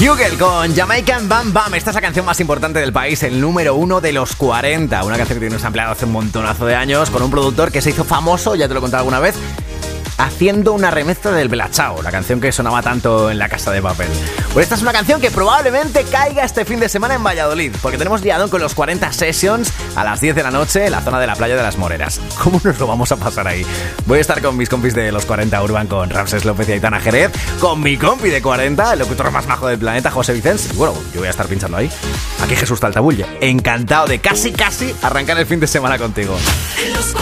Hugel con Jamaican Bam Bam. Esta es la canción más importante del país, el número 1 de los 40. Una canción que tiene sampleado hace un montonazo de años con un productor que se hizo famoso, ya te lo he contado alguna vez, haciendo una remezcla del Bella Ciao, la canción que sonaba tanto en La Casa de Papel. Pues esta es una canción que probablemente caiga este fin de semana en Valladolid, porque tenemos liadón con los 40 Sessions a las 10 de la noche en la zona de la Playa de las Moreras. ¿Cómo nos lo vamos a pasar ahí? Voy a estar con mis compis de los 40 Urban, con Ramses López y Aitana Jerez, con mi compi de 40, el locutor más majo del planeta, José Vicens. Y bueno, yo voy a estar pinchando ahí. Aquí Jesús Taltabulle. Encantado de casi arrancar el fin de semana contigo.